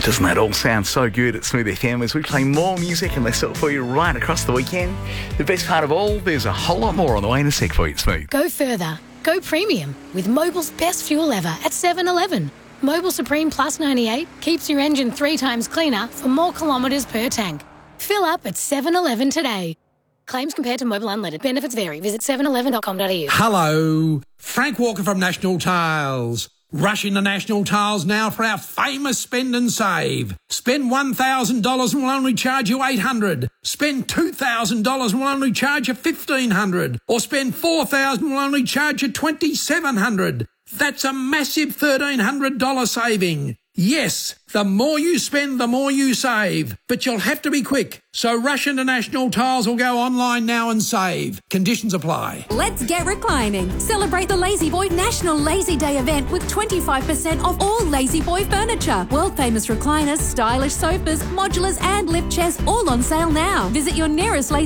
Doesn't that all sound so good at Smooth FM as we play more music and less for you right across the weekend? The best part of all, there's a whole lot more on the way in a sec for you, Smooth. Go further. Go premium with Mobil's best fuel ever at 7-Eleven. Mobil Supreme Plus 98 keeps your engine 3 times cleaner for more kilometres per tank. Fill up at 7-Eleven today. Claims compared to Mobil Unleaded. Benefits vary. Visit 711.com.au. Hello, Frank Walker from National Tiles. Rush into National Tiles now for our famous spend and save. Spend $1,000 and we'll only charge you $800. Spend $2,000 and we'll only charge you $1,500. Or spend $4,000 and we'll only charge you $2,700. That's a massive $1,300 saving. Yes, the more you spend, the more you save. But you'll have to be quick. So rush into National Tiles or go online now and save. Conditions apply. Let's get reclining. Celebrate the Lazy Boy National Lazy Day event with 25% off all Lazy Boy furniture. World famous recliners, stylish sofas, modulars and lift chairs all on sale now. Visit your nearest Lazy